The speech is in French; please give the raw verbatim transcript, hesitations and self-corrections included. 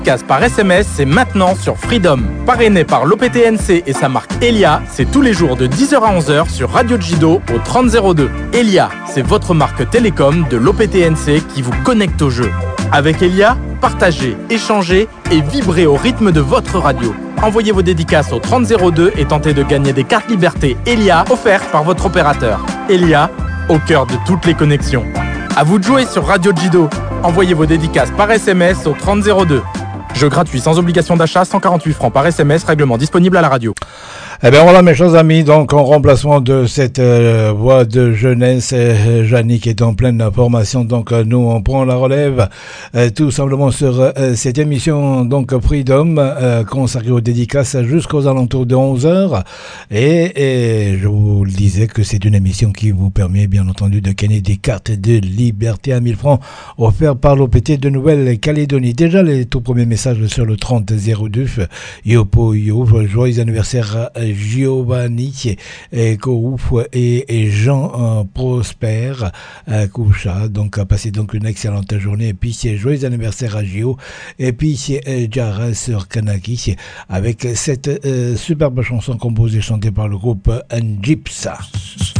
Casse par S M S, c'est maintenant sur Freedom. Parrainé par l'O P T N C et sa marque Elia, c'est tous les jours de dix heures à onze heures sur Radio Jido au trente zéro deux. Elia, c'est votre marque télécom de l'O P T N C qui vous connecte au jeu. Avec Elia, partagez, échangez et vibrez au rythme de votre radio. Envoyez vos dédicaces au trente zéro deux et tentez de gagner des cartes liberté Elia offertes par votre opérateur. Elia, au cœur de toutes les connexions. À vous de jouer sur Radio Jido. Envoyez vos dédicaces par S M S au trente zéro deux. Jeu gratuit sans obligation d'achat, cent quarante-huit francs par S M S, règlement disponible à la radio. Eh bien voilà mes chers amis, donc en remplacement de cette euh, voix de jeunesse, euh, Jannick est en pleine formation, donc euh, nous on prend la relève euh, tout simplement sur euh, cette émission donc Freedom euh, consacrée aux dédicaces jusqu'aux alentours de onze heures et, et je vous le disais que c'est une émission qui vous permet bien entendu de gagner des cartes de liberté à mille francs offertes par l'O P T de Nouvelle-Calédonie. Déjà les tout premiers messages sur le trente zéro deux, Yopo Yo, joyeux anniversaire Giovanni et Kououf et, et Jean euh, Prosper euh, Koucha, donc a passé donc une excellente journée et puis c'est joyeux anniversaire à Gio et puis c'est euh, Jara sur Kanaki avec cette euh, superbe chanson composée et chantée par le groupe Njipsa.